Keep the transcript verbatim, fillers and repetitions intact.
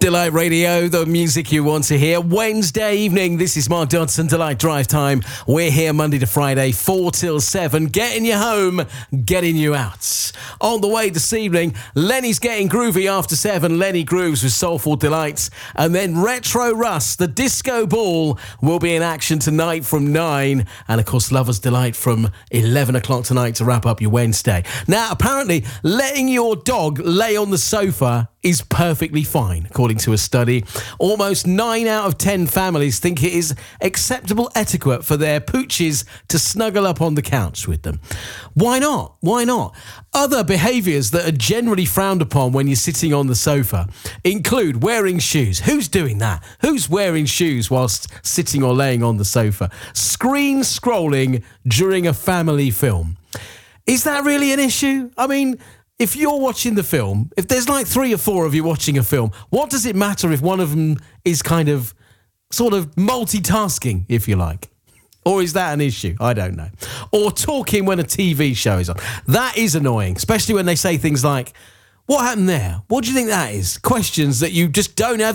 Delight Radio, the music you want to hear. Wednesday evening, this is Mark Dodson, Delight Drive Time. We're here Monday to Friday, four till seven, getting you home, getting you out. On the way this evening, Lenny's getting groovy after seven. Lenny grooves with Soulful Delights. And then Retro Russ, the disco ball, will be in action tonight from nine. And of course, Lover's Delight from eleven o'clock tonight to wrap up your Wednesday. Now, apparently, letting your dog lay on the sofa is perfectly fine, according to a study. Almost nine out of ten families think it is acceptable etiquette for their pooches to snuggle up on the couch with them. Why not? Why not? Other behaviours that are generally frowned upon when you're sitting on the sofa include wearing shoes. Who's doing that? Who's wearing shoes whilst sitting or laying on the sofa? Screen scrolling during a family film. Is that really an issue? I mean, if you're watching the film, if there's like three or four of you watching a film, what does it matter if one of them is kind of sort of multitasking, if you like? Or is that an issue? I don't know. Or talking when a T V show is on. That is annoying, especially when they say things like, what happened there? What do you think that is? Questions that you just don't have